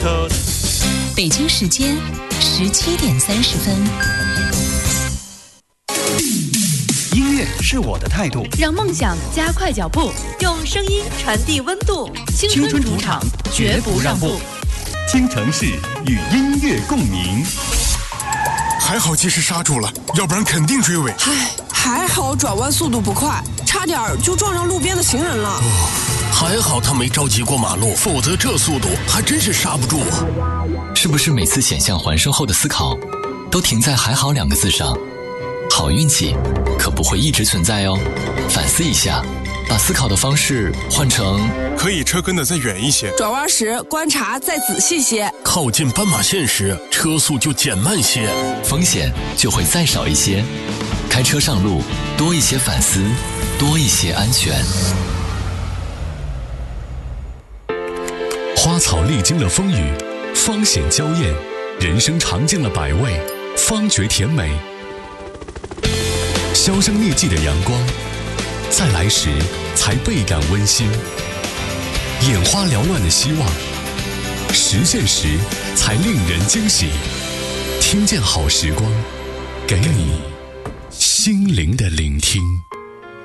code。 北京时间17:30。 音乐是我的态度， 让梦想加快脚步，用声音传递温度。青春主场，绝不让步。 京城市与音乐共鸣。 还好及时刹住了，要不然肯定追尾。 还好转弯速度不快，差点就撞上路边的行人了。 还好他没着急过马路，否则这速度还真是刹不住啊。 是不是每次险象环生后的思考都停在还好2个字上？好运气可不会一直存在哦，反思一下，把思考的方式换成可以车跟得再远一些， 转弯时观察再仔细些， 靠近斑马线时车速就减慢些， 风险就会再少一些。开车上路多一些反思，多一些安全。 花草历经了风雨，方显娇艳；人生尝尽了百味，方觉甜美。销声匿迹的阳光，在来时才倍感温馨；眼花缭乱的希望，实现时才令人惊喜。听见好时光，给你心灵的聆听。